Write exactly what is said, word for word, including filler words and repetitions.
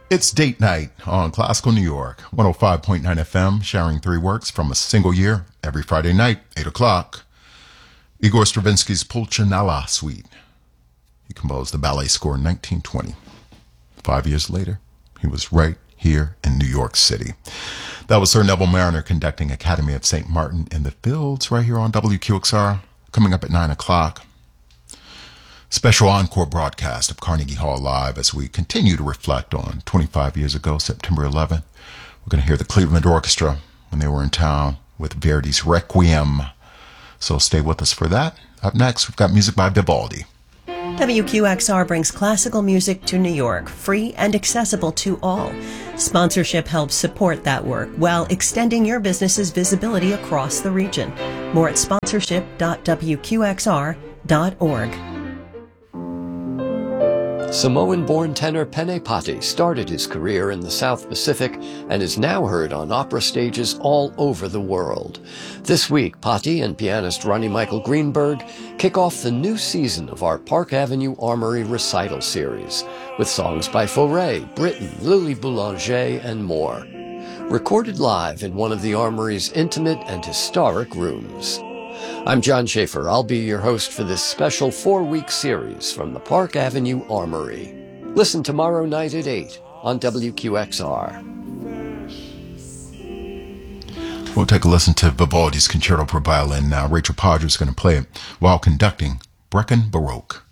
It's date night on Classical New York, one oh five point nine F M, sharing three works from a single year every Friday night, eight o'clock. Igor Stravinsky's Pulcinella Suite. He composed the ballet score in nineteen twenty. Five years later, he was right here in New York City. That was Sir Neville Marriner conducting Academy of Saint Martin in the Fields right here on W Q X R, coming up at nine o'clock. Special encore broadcast of Carnegie Hall Live as we continue to reflect on twenty-five years ago, September eleventh. We're going to hear the Cleveland Orchestra when they were in town with Verdi's Requiem. So stay with us for that. Up next, we've got music by Vivaldi. W Q X R brings classical music to New York, free and accessible to all. Sponsorship helps support that work while extending your business's visibility across the region. More at sponsorship dot w q x r dot org. Samoan-born tenor Pene Pati started his career in the South Pacific and is now heard on opera stages all over the world. This week, Pati and pianist Ronnie Michael Greenberg kick off the new season of our Park Avenue Armory recital series with songs by Fauré, Britten, Lily Boulanger, and more. Recorded live in one of the Armory's intimate and historic rooms. I'm John Schaefer. I'll be your host for this special four-week series from the Park Avenue Armory. Listen tomorrow night at eight on W Q X R. We'll take a listen to Vivaldi's Concerto for Violin now. Rachel Podger is going to play it while conducting Brecken Baroque.